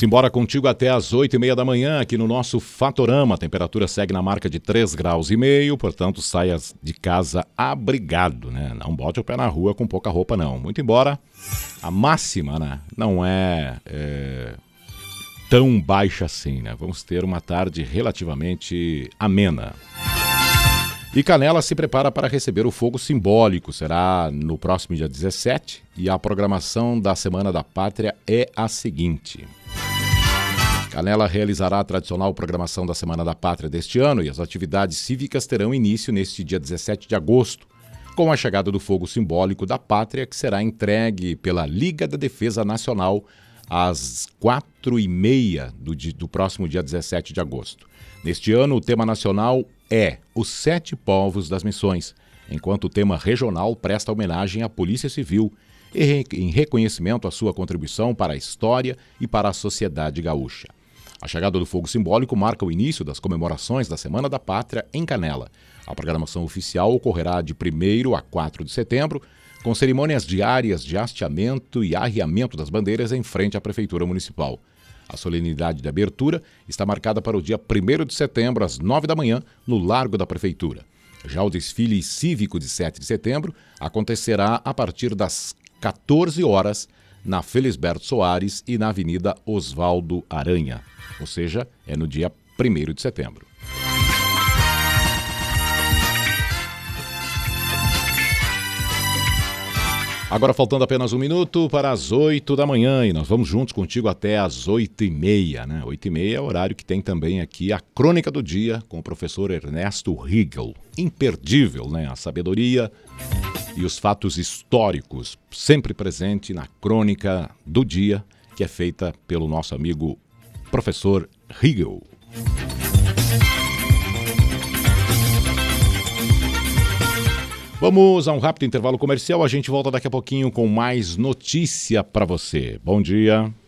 embora contigo até às 8h30 da manhã aqui no nosso Fatorama. A temperatura segue na marca de 3,5 graus, portanto saia de casa abrigado, né? Não bote o pé na rua com pouca roupa, não. Muito embora a máxima, né, não é tão baixa assim, né? Vamos ter uma tarde relativamente amena. E Canela se prepara para receber o fogo simbólico. Será no próximo dia 17 e a programação da Semana da Pátria é a seguinte. Canela realizará a tradicional programação da Semana da Pátria deste ano e as atividades cívicas terão início neste dia 17 de agosto, com a chegada do fogo simbólico da Pátria, que será entregue pela Liga da Defesa Nacional às 4h30 do próximo dia 17 de agosto. Neste ano, o tema nacional é Os Sete Povos das Missões, enquanto o tema regional presta homenagem à Polícia Civil, em reconhecimento à sua contribuição para a história e para a sociedade gaúcha. A chegada do fogo simbólico marca o início das comemorações da Semana da Pátria em Canela. A programação oficial ocorrerá de 1º a 4 de setembro, com cerimônias diárias de hasteamento e arriamento das bandeiras em frente à Prefeitura Municipal. A solenidade de abertura está marcada para o dia 1º de setembro, às 9 da manhã, no Largo da Prefeitura. Já o desfile cívico de 7 de setembro acontecerá a partir das 14 horas na Felisberto Soares e na Avenida Osvaldo Aranha, ou seja, é no dia 1º de setembro. Agora faltando apenas um minuto para as 8 da manhã e nós vamos juntos contigo até as 8h30, né? 8h30 é o horário que tem também aqui a Crônica do Dia com o professor Ernesto Riegel. Imperdível, né? A sabedoria e os fatos históricos sempre presente na Crônica do Dia, que é feita pelo nosso amigo professor Riegel. Vamos a um rápido intervalo comercial, a gente volta daqui a pouquinho com mais notícia para você. Bom dia.